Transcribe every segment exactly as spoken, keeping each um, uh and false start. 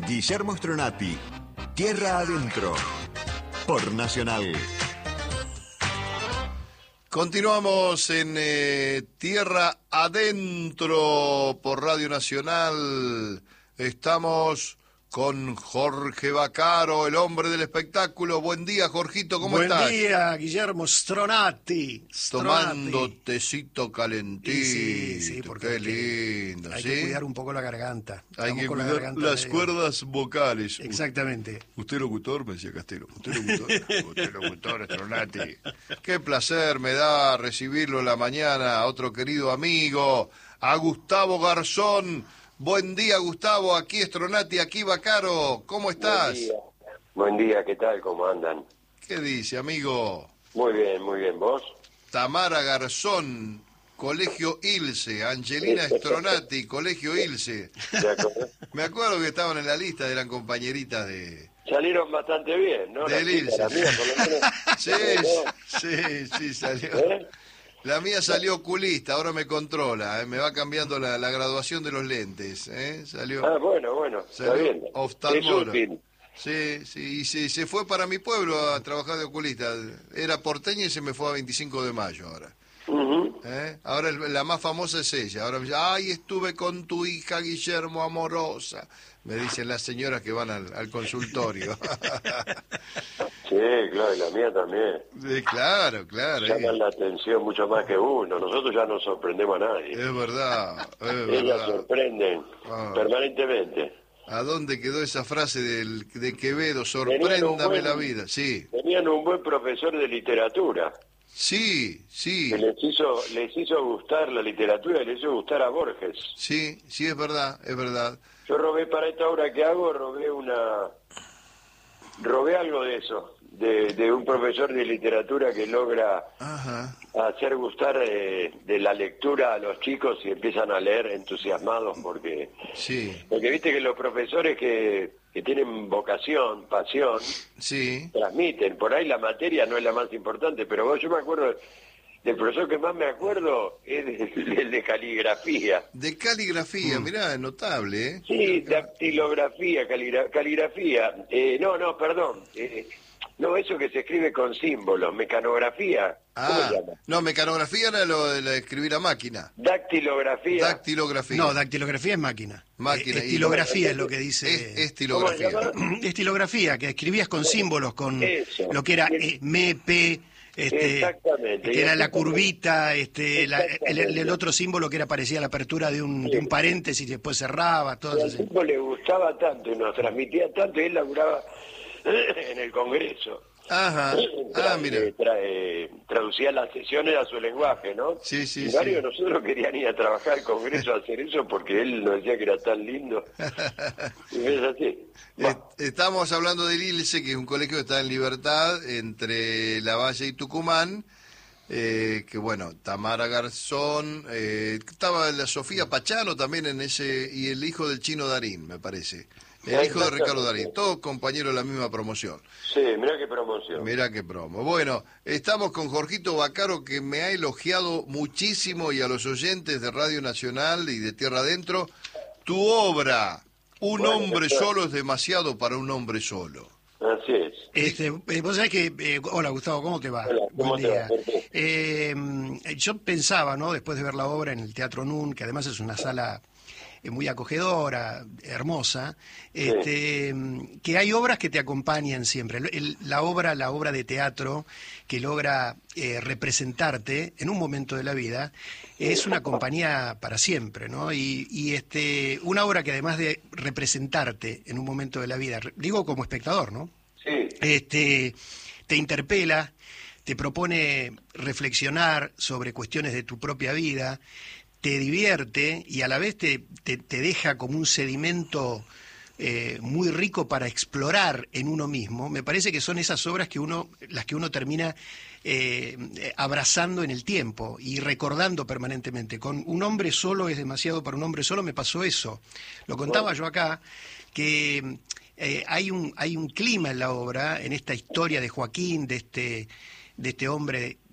Guillermo Stronati, Tierra Adentro, por Nacional. Continuamos en eh, Tierra Adentro por Radio Nacional. Estamos con Jorge Vaccaro, el hombre del espectáculo. Buen día, Jorgito, ¿cómo Buen estás? Buen día, Guillermo Stronati. Tomando Stronati. tecito calentito. Sí, sí, porque qué lindo. hay ¿sí? que cuidar un poco la garganta. Hay Estamos que con la cuidar garganta las medio- cuerdas vocales. Exactamente. Usted locutor, me decía Castelo. Usted locutor. Usted locutor, Stronati. Qué placer me da recibirlo en la mañana, a otro querido amigo, a Gustavo Garzón. Buen día, Gustavo. Aquí Stronati, aquí Vaccaro. ¿Cómo estás? Buen día. Buen día, ¿qué tal? ¿Cómo andan? ¿Qué dice, amigo? Muy bien, muy bien. ¿Vos? Tamara Garzón, Colegio Ilse. Angelina Stronati, Colegio Ilse. ¿De acuerdo? Me acuerdo que estaban en la lista, eran compañeritas de... Salieron bastante bien, ¿no? La Del chica, Ilse. la mía, por lo menos. Sí, sí, sí, salió. ¿Eh? La mía salió oculista, ahora me controla, ¿eh? Me va cambiando la, la graduación de los lentes, ¿eh? Salió, Ah, bueno, bueno, está salió bien. Es oftalmólogo. útil. Sí, sí, y se, se fue para mi pueblo a trabajar de oculista. Era porteña y se me fue a veinticinco de mayo ahora. Ujú. ¿Eh? Ahora el- la más famosa es ella. Ahora me dice, ay, estuve con tu hija, Guillermo, amorosa. Me dicen las señoras que van al, al consultorio. Sí, claro, y la mía también. Sí, claro, claro. eh. Llaman la atención mucho más que uno. Nosotros ya no sorprendemos a nadie. Es verdad, es Ellas verdad. sorprenden Ah. permanentemente. ¿A dónde quedó esa frase del, de Quevedo? Tenían un Sorpréndame buen- la vida. Sí, Tenían un buen profesor de literatura sí, sí, que les hizo, les hizo gustar la literatura y les hizo gustar a Borges. sí, sí, es verdad, es verdad. Yo robé para esta obra que hago, robé una... Robé algo de eso, de, de un profesor de literatura que logra Ajá, hacer gustar eh, de la lectura a los chicos y empiezan a leer entusiasmados porque... sí, Porque viste que los profesores que, que tienen vocación, pasión, sí, transmiten. Por ahí la materia no es la más importante, pero vos, yo me acuerdo... Del profesor que más me acuerdo es el, el de caligrafía. de caligrafía, mirá, es notable, ¿eh? Sí, dactilografía, caligra- caligrafía. Eh, no, no, perdón. Eh, no, eso que se escribe con símbolos, mecanografía. ¿Cómo Ah, se llama? no, mecanografía era lo de la de escribir a máquina. Dactilografía. Dactilografía. No, dactilografía es máquina. Máquina, Eh, y- estilografía es lo que dice. Es, estilografía. ¿Cómo se llama? Estilografía, que escribías con símbolos, con Eso. lo que era Bien. eh, M P, este, Exactamente. que era la Exactamente. curvita, este, la- el, Exactamente. el otro símbolo que era parecía la apertura de un, de un paréntesis y después cerraba, todo Y al eso. tipo le gustaba tanto y nos transmitía tanto y él laburaba en el Congreso. Ajá, ah, Tra- mira. eh, tra- eh, traducía las sesiones a su lenguaje, ¿no? Sí, sí, y varios sí. de nosotros querían ir a trabajar al Congreso a hacer eso porque él nos decía que era tan lindo. Y es así. Eh, Estamos hablando del Ilse, que es un colegio que está en Libertad, entre La Valle y Tucumán, eh, que bueno, Tamara Garzón, eh, estaba la Sofía Pachano también en ese, y el hijo del Chino Darín, me parece. El hijo de Ricardo Darín, todos compañeros de la misma promoción. Sí, mirá qué promoción. Mirá qué promo. Bueno, estamos con Jorgito Vaccaro, que me ha elogiado muchísimo, y a los oyentes de Radio Nacional y de Tierra Adentro, tu obra, Un Bueno, hombre doctor. solo es demasiado para un hombre solo. Así es. Este, eh, vos sabés que, eh, hola Gustavo, ¿cómo te va? Hola, ¿cómo Buen te va? día. Perfecto. Eh, yo pensaba, ¿no? Después de ver la obra en el Teatro Nun, que además es una sala eh, muy acogedora, hermosa, este, que hay obras que te acompañan siempre. El- la obra, la obra de teatro que logra eh, representarte en un momento de la vida es una compañía para siempre, ¿no? Y, y este, una obra que además de representarte en un momento de la vida, re- digo como espectador, ¿no? Sí, este, te interpela, te propone reflexionar sobre cuestiones de tu propia vida, te divierte y a la vez te, te, te deja como un sedimento eh, muy rico para explorar en uno mismo. Me parece que son esas obras que uno, las que uno termina eh, abrazando en el tiempo y recordando permanentemente. Con Un hombre solo es demasiado para un hombre solo me pasó eso. Lo contaba yo acá, que eh, hay un hay un clima en la obra, en esta historia de Joaquín, de este de este hombre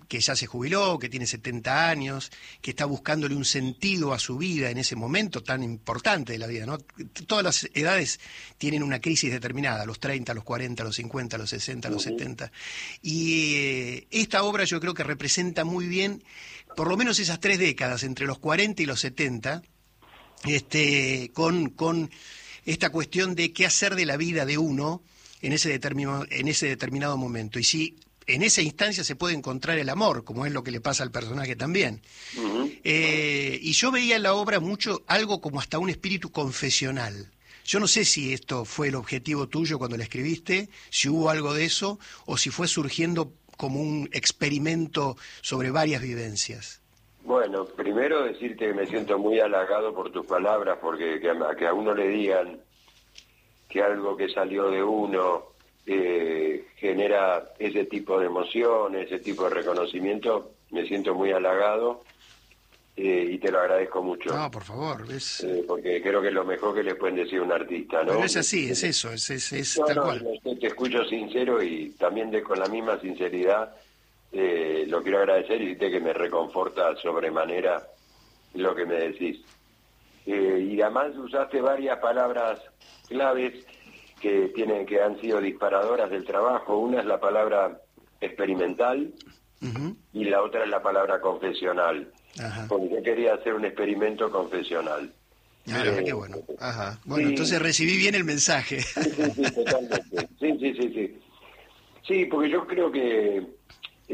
que ya se jubiló, que tiene setenta años, que está buscándole un sentido a su vida en ese momento tan importante de la vida, ¿no? Todas las edades tienen una crisis determinada, los treinta, los cuarenta, los cincuenta, los sesenta, los setenta. Y eh, esta obra yo creo que representa muy bien, por lo menos esas tres décadas, entre los cuarenta y los setenta, este, con, con esta cuestión de qué hacer de la vida de uno en ese determinado, en ese determinado momento. Y si en esa instancia se puede encontrar el amor, como es lo que le pasa al personaje también. Uh-huh. Eh, y yo veía en la obra mucho algo como hasta un espíritu confesional. Yo no sé si esto fue el objetivo tuyo cuando la escribiste, si hubo algo de eso, o si fue surgiendo como un experimento sobre varias vivencias. Bueno, primero decirte que me siento muy halagado por tus palabras, porque que a, que a uno le digan que algo que salió de uno eh, genera ese tipo de emoción, ese tipo de reconocimiento, me siento muy halagado eh, y te lo agradezco mucho. No, por favor. Es... Eh, porque creo que es lo mejor que le pueden decir a un artista, ¿no? Pero es así, es eso, es, es, es no, tal no, cual. No, te escucho sincero y también de, con la misma sinceridad eh, lo quiero agradecer y decirte que me reconforta sobremanera lo que me decís. Eh, y además usaste varias palabras claves que tienen que han sido disparadoras del trabajo. Una es la palabra experimental uh-huh. y la otra es la palabra confesional. Ajá. Porque yo quería hacer un experimento confesional. Ah, eh, qué bueno. Ajá. Bueno, sí. Entonces recibí bien el mensaje. Sí, sí, sí, totalmente. Sí, sí, sí, sí. Sí, porque yo creo que eh,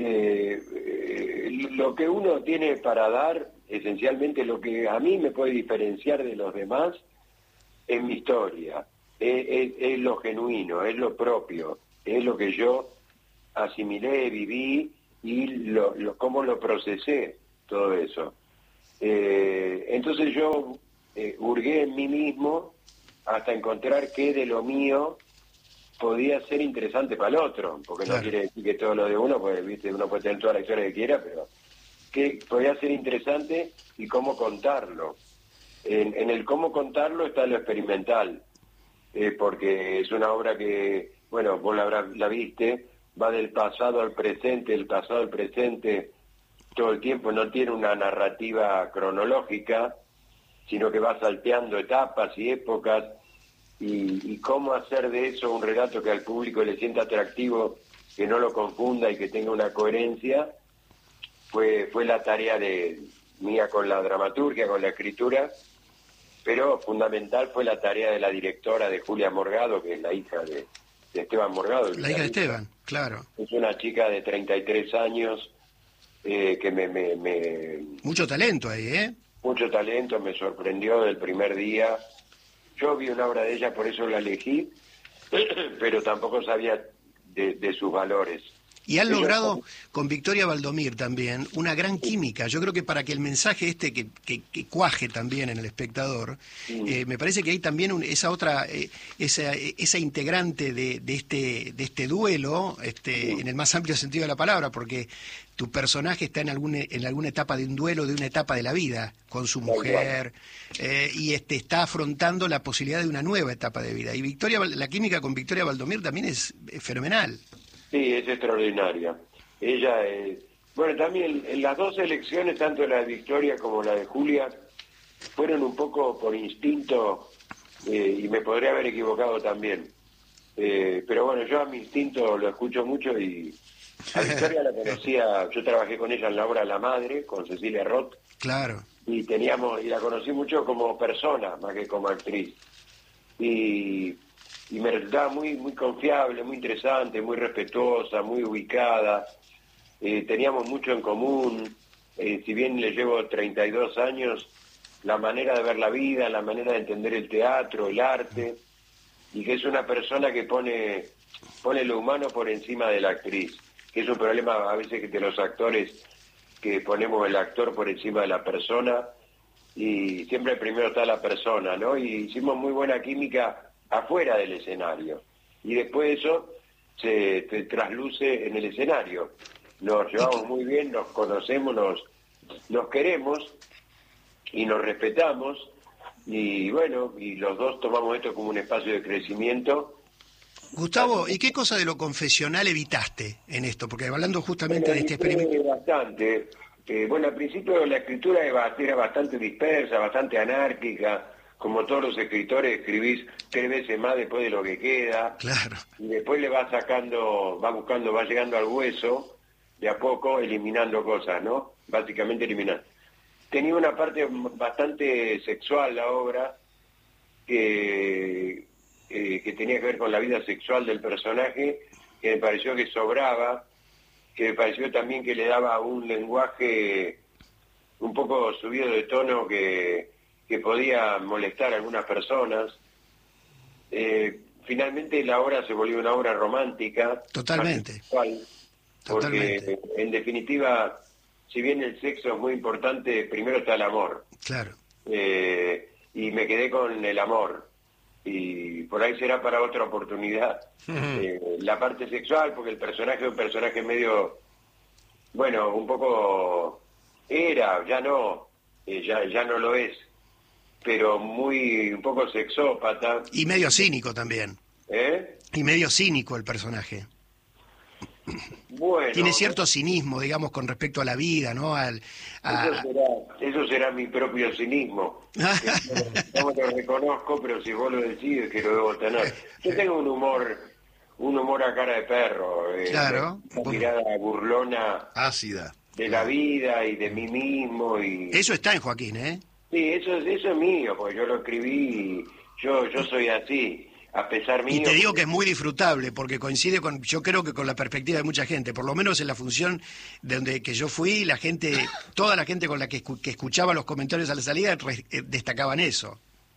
eh, lo que uno tiene para dar, esencialmente lo que a mí me puede diferenciar de los demás, es mi historia. Es, es, es lo genuino, es lo propio, es lo que yo asimilé, viví y lo, lo, cómo lo procesé, todo eso. Eh, entonces yo eh, hurgué en mí mismo hasta encontrar que de lo mío podía ser interesante para el otro, porque claro. No quiere decir que todo lo de uno, pues viste, uno puede tener toda la historia que quiera, pero que podía ser interesante y cómo contarlo. En, en el cómo contarlo está lo experimental. Eh, porque es una obra que, bueno, vos la, la viste, va del pasado al presente, el pasado al presente todo el tiempo, no tiene una narrativa cronológica, sino que va salteando etapas y épocas, y, y cómo hacer de eso un relato que al público le sienta atractivo, que no lo confunda y que tenga una coherencia, fue, fue la tarea de mía con la dramaturgia, con la escritura, pero fundamental fue la tarea de la directora, de Julia Morgado, que es la hija de, de Esteban Morgado. La hija de Esteban, claro. Es una chica de treinta y tres años eh, que me, me, me... Mucho talento ahí, ¿eh? Mucho talento, me sorprendió del primer día. Yo vi una obra de ella, por eso la elegí, pero tampoco sabía de, de sus valores. Y han logrado con Victoria Baldomir también una gran química. Yo creo que para que el mensaje este que, que, que cuaje también en el espectador, sí. eh, me parece que hay también un, esa otra, eh, esa, esa integrante de, de este de este duelo, este, sí. en el más amplio sentido de la palabra, porque tu personaje está en alguna en alguna etapa de un duelo, de una etapa de la vida con su mujer, eh, y este está afrontando la posibilidad de una nueva etapa de vida. Y Victoria, la química con Victoria Baldomir también es, es fenomenal. Sí, es extraordinaria. Ella, eh, bueno, también en las dos elecciones, tanto la de Victoria como la de Julia, fueron un poco por instinto, eh, y me podría haber equivocado también. Eh, pero bueno, yo a mi instinto lo escucho mucho y a Victoria la conocía, yo trabajé con ella en la obra La Madre, con Cecilia Roth. Claro. Y teníamos, y la conocí mucho como persona, más que como actriz. Y... y me resultaba muy muy confiable, muy interesante, muy respetuosa, muy ubicada, eh, teníamos mucho en común, eh, si bien le llevo treinta y dos años, la manera de ver la vida, la manera de entender el teatro, el arte, y que es una persona que pone, pone lo humano por encima de la actriz, que es un problema a veces de los actores, que ponemos el actor por encima de la persona, y siempre primero está la persona, ¿no? Y hicimos muy buena química afuera del escenario, y después eso se, se trasluce en el escenario. Nos llevamos muy bien, nos conocemos, nos, nos queremos y nos respetamos, y bueno, y los dos tomamos esto como un espacio de crecimiento, Gustavo, ¿y qué cosa de lo confesional evitaste en esto? Porque hablando justamente Bueno, de este evité experimento... bastante. Eh, bueno, al principio la escritura era era bastante dispersa, bastante anárquica. Como todos los escritores, escribís tres veces más después de lo que queda. Claro. Y después le vas sacando, va buscando, va llegando al hueso, de a poco, eliminando cosas, ¿no? Básicamente eliminar. Tenía una parte bastante sexual la obra, que, eh, que tenía que ver con la vida sexual del personaje, que me pareció que sobraba, que me pareció también que le daba un lenguaje un poco subido de tono que, que podía molestar a algunas personas. Eh, finalmente la obra se volvió una obra romántica. Totalmente. Sexual, porque Totalmente. en definitiva, si bien el sexo es muy importante, primero está el amor. Claro. Eh, y me quedé con el amor. Y por ahí será para otra oportunidad. Eh, la parte sexual, porque el personaje es un personaje medio, bueno, un poco era, ya no, eh, ya, ya no lo es, pero muy, un poco sexópata. Y medio cínico también. ¿Eh? Y medio cínico el personaje. Bueno, Tiene cierto cinismo, digamos, con respecto a la vida, ¿no? Al, a... Eso será, eso será mi propio cinismo. No me lo reconozco, pero si vos lo decís, que lo debo tener. Yo tengo un humor, un humor a cara de perro, eh, Claro. una mirada burlona Ácida. de la vida y de mí mismo. Y Eso está en Joaquín, ¿eh? sí, eso, es- eso es mío, porque yo lo escribí y yo, yo soy así, a pesar mío. Y te digo que es muy disfrutable, porque coincide con, yo creo que con la perspectiva de mucha gente, por lo menos en la función de donde que yo fui, la gente, toda la gente con la que, escu- que escuchaba los comentarios a la salida re- eh, destacaban eso.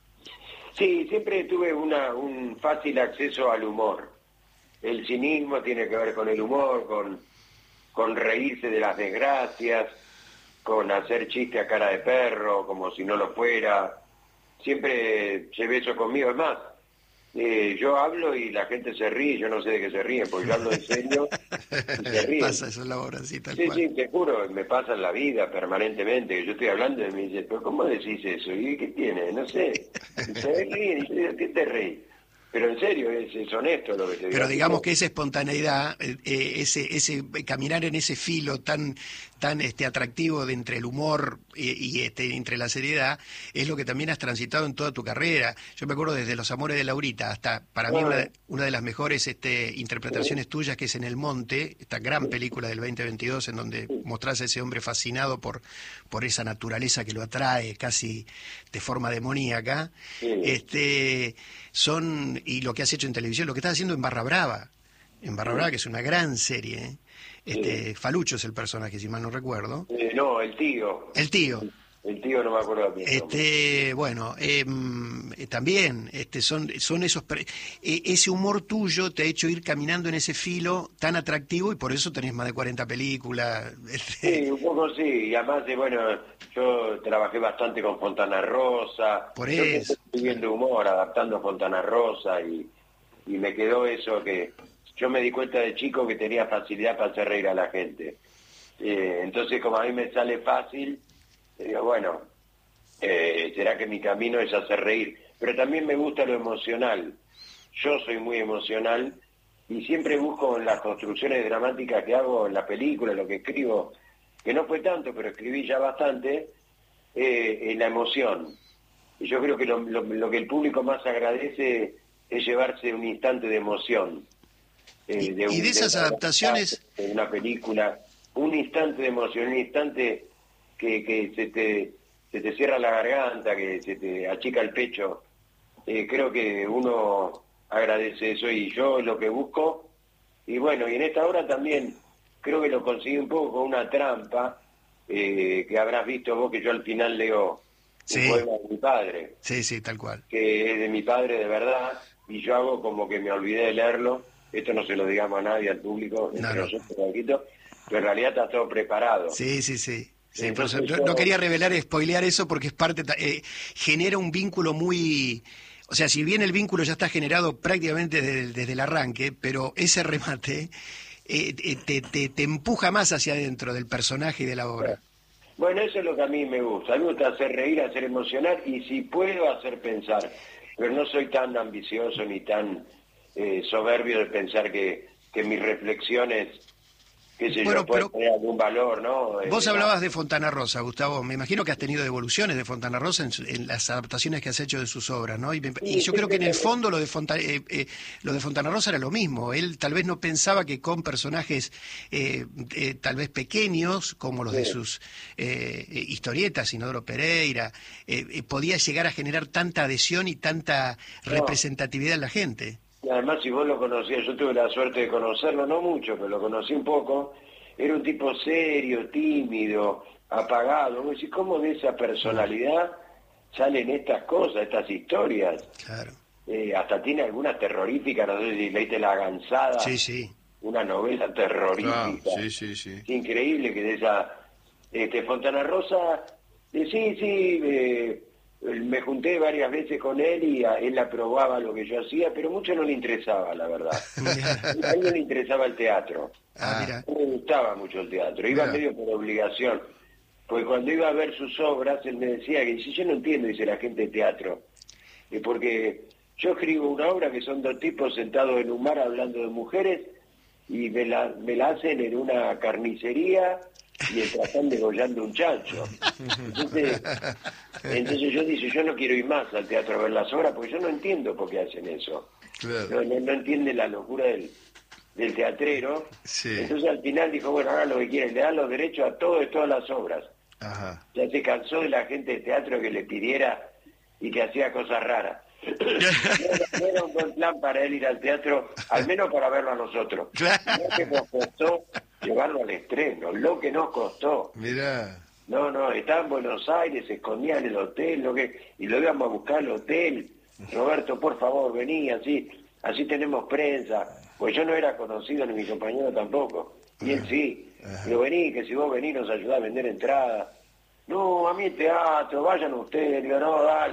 Sí, siempre tuve una, un fácil acceso al humor. El cinismo tiene que ver con el humor, con, con reírse de las desgracias, con hacer chiste a cara de perro, como si no lo fuera. Siempre llevé eso conmigo. Es más, eh, yo hablo y la gente se ríe, yo no sé de qué se ríen, porque yo hablo en serio y se ríen. Pasa eso en la obra, sí, tal Sí, cual. sí, te juro, me pasa en la vida permanentemente, que yo estoy hablando y me dice, pero ¿cómo decís eso? ¿Y qué tiene? No sé. Y se ríen, y yo digo, ¿qué te reís? Pero en serio, es, es honesto lo que te digo. Pero digamos que esa espontaneidad, eh, eh, ese, ese caminar en ese filo tan, tan este, atractivo de entre el humor y, y, este, entre la seriedad, es lo que también has transitado en toda tu carrera. Yo me acuerdo desde Los Amores de Laurita hasta, para mí, una, una de las mejores este, interpretaciones tuyas, que es En el Monte, esta gran película del veinte veintidós, en donde mostrás a ese hombre fascinado por, por esa naturaleza que lo atrae casi de forma demoníaca. Sí. Este, son, y lo que has hecho en televisión, lo que estás haciendo en Barra Brava, en Barra Brava, que es una gran serie, ¿eh? Este, Falucho es el personaje, si mal no recuerdo. Eh, no, el tío. El tío. El tío no me acuerdo bien. Este, bueno, em, eh, también este, son, son esos, pre- eh, ese humor tuyo te ha hecho ir caminando en ese filo tan atractivo y por eso tenés más de cuarenta películas. Este, Sí, un poco sí, y además, eh, bueno, yo trabajé bastante con Fontana Rosa. Por yo eso. estoy viendo humor, adaptando Fontana Rosa, y, y me quedó eso que yo me di cuenta de chico que tenía facilidad para hacer reír a la gente. Eh, entonces, como a mí me sale fácil, digo, bueno, eh, será que mi camino es hacer reír. Pero también me gusta lo emocional. Yo soy muy emocional y siempre busco en las construcciones dramáticas que hago en la película, lo que escribo, que no fue tanto, pero escribí ya bastante, eh, en la emoción. Y yo creo que lo, lo, lo que el público más agradece es llevarse un instante de emoción. eh, Y- de un- y de esas una- adaptaciones- de una película, un instante de emoción, un instante que, que se te se te cierra la garganta, que se te achica el pecho. Eh, creo que uno agradece eso y yo lo que busco, y bueno, y en esta obra también creo que lo conseguí un poco con una trampa, eh, que habrás visto vos, que yo al final leo Sí. un poema de mi padre, sí, sí, tal cual. que es de mi padre de verdad, y yo hago como que me olvidé de leerlo. Esto no se lo digamos a nadie, al público, entre No, no. nosotros un poquito, pero en realidad está todo preparado. Sí, sí, sí. Sí, por Entonces eso, no, yo- no quería revelar, spoilear eso porque es parte, ta- eh, genera un vínculo muy, o sea, si bien el vínculo ya está generado prácticamente desde, desde el arranque, pero ese remate eh, eh, te, te, te empuja más hacia adentro del personaje y de la obra. Bueno, eso es lo que a mí me gusta. A mí me gusta hacer reír, hacer emocionar y si puedo hacer pensar. Pero no soy tan ambicioso ni tan eh, soberbio de pensar que, que mis reflexiones, qué sé Bueno, yo, pueden pero tener algún valor, ¿no? vos Eh, hablabas de Fontana Rosa, Gustavo. Me imagino que has tenido devoluciones de Fontana Rosa en, su- en las adaptaciones que has hecho de sus obras, ¿no? Y, me- y yo creo que en el fondo lo de, Fonta- eh, eh, lo de Fontana Rosa era lo mismo. Él tal vez no pensaba que con personajes eh, eh, tal vez pequeños, como los de Sí. sus eh, eh, historietas, Inodoro Pereira, eh, eh, podía llegar a generar tanta adhesión y tanta No. representatividad en la gente. Y además, si vos lo conocías, yo tuve la suerte de conocerlo, no mucho, pero lo conocí un poco, era un tipo serio, tímido, apagado. Vos decís, ¿cómo de esa personalidad salen estas cosas, estas historias? Claro. Eh, hasta tiene algunas terroríficas, no sé si leíste La Gansada, Sí, sí. una novela terrorífica. Claro, sí, sí, sí. Es increíble que de esa... Este, Fontana Rosa, eh, sí, sí, eh, me junté varias veces con él y a él aprobaba lo que yo hacía, pero mucho no le interesaba, la verdad. A él no le interesaba el teatro. Ah, mira. No me gustaba mucho el teatro, iba Mira. medio por obligación. Porque cuando iba a ver sus obras, él me decía que si yo no entiendo, dice la gente de teatro, eh, porque yo escribo una obra que son dos tipos sentados en un bar hablando de mujeres y me la, me la hacen en una carnicería mientras están degollando un chancho. Entonces, entonces yo dice, yo no quiero ir más al teatro a ver las obras porque yo no entiendo por qué hacen eso. Claro. No, no, no entienden la locura del, del teatrero. Sí. Entonces al final dijo, bueno, hagan lo que quieren, le dan los derechos a todo y todas las obras. Ajá. Ya se cansó de la gente de teatro que le pidiera y que hacía cosas raras. No era, no era un buen plan para él ir al teatro, al menos para verlo a nosotros. Lo que nos costó llevarlo al estreno, lo que nos costó. Mirá. No, no, estaba en Buenos Aires, se escondía en el hotel, lo que, y lo íbamos a buscar al hotel. Roberto, por favor, vení, así, así tenemos prensa. Pues yo no era conocido, ni mi compañero tampoco. Y él sí. Digo, vení, que si vos venís nos ayudás a vender entradas. No, a mí teatro, vayan ustedes. Digo, no, dale.